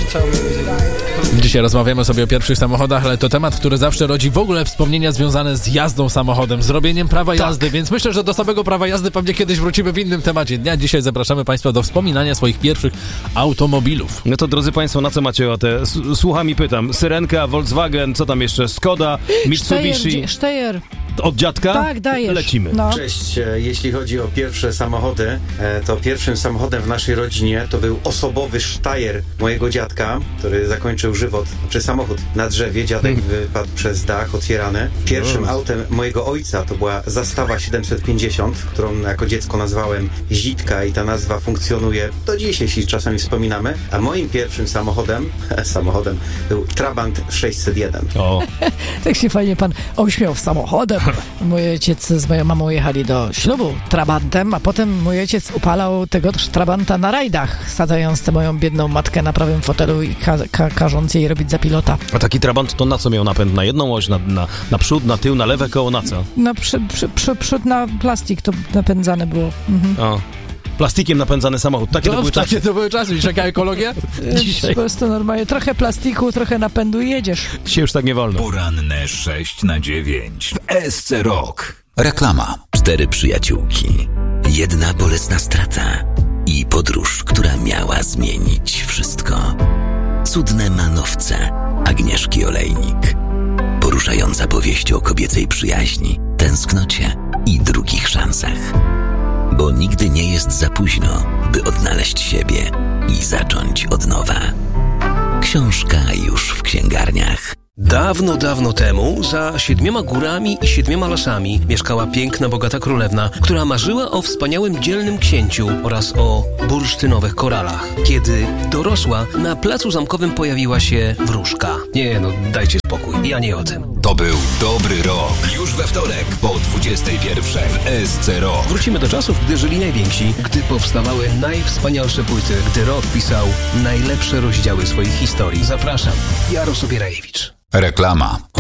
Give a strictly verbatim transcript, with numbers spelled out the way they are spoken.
Dzisiaj rozmawiamy sobie o pierwszych samochodach, ale to temat, który zawsze rodzi w ogóle wspomnienia związane z jazdą samochodem, z robieniem prawa tak. jazdy, więc myślę, że do samego prawa jazdy pewnie kiedyś wrócimy w innym temacie dnia. Dzisiaj zapraszamy Państwa do wspominania swoich pierwszych automobilów. No to drodzy Państwo, na co macie ochotę? S- Słucham i pytam. Syrenka, Volkswagen, co tam jeszcze? Skoda, Mitsubishi. Steyr. Od dziadka? Tak, dajesz. Lecimy. No. Cześć, e, jeśli chodzi o pierwsze samochody, e, to pierwszym samochodem w naszej rodzinie to był osobowy Steyr mojego dziadka, który zakończył żywot, czy samochód na drzewie, dziadek wypadł przez dach otwierany. Pierwszym Jezu. autem mojego ojca to była Zastawa siedemset pięćdziesiąt, którą jako dziecko nazwałem Zitka i ta nazwa funkcjonuje do dziś, jeśli czasami wspominamy. A moim pierwszym samochodem, samochodem był Trabant sześćset jeden. O, Tak się fajnie pan ośmiał w samochodem. Mój ojciec z moją mamą jechali do ślubu Trabantem, a potem mój ojciec upalał tego też Trabanta na rajdach, sadzając tę moją biedną matkę na prawym fotelu i ka- ka- każąc jej robić za pilota. a taki Trabant to na co miał napęd? Na jedną oś, na, na, na przód, na tył, na lewe koło, na co? No przy, przy, przy, przód na plastik to napędzane było. Mhm. O. Plastikiem napędzany samochód. Takie to To, były czasy. takie to były czasy. I czeka ekologię? Dzisiaj. Po prostu normalnie trochę plastiku, trochę napędu i jedziesz. Dzisiaj już tak nie wolno. Poranne sześć na dziewięć w S C Rock. Reklama. Cztery przyjaciółki. Jedna bolesna strata i podróż, która miała zmienić wszystko. Cudne manowce Agnieszki Olejnik. Poruszająca powieść o kobiecej przyjaźni, tęsknocie i drugich szansach. Bo nigdy nie jest za późno, by odnaleźć siebie i zacząć od nowa. Książka już w księgarniach. Dawno, dawno temu, za siedmioma górami i siedmioma lasami mieszkała piękna, bogata królewna, która marzyła o wspaniałym, dzielnym księciu oraz o bursztynowych koralach. Kiedy dorosła, na placu zamkowym pojawiła się wróżka. Nie no, dajcie spokój, ja nie o tym. To był dobry rok. Już we wtorek po dwudziestej pierwszej w S C Rock. Wrócimy do czasów, gdy żyli najwięksi, gdy powstawały najwspanialsze płyty, gdy rock pisał najlepsze rozdziały swoich historii. Zapraszam, Jarosław Bierajewicz. Reklama.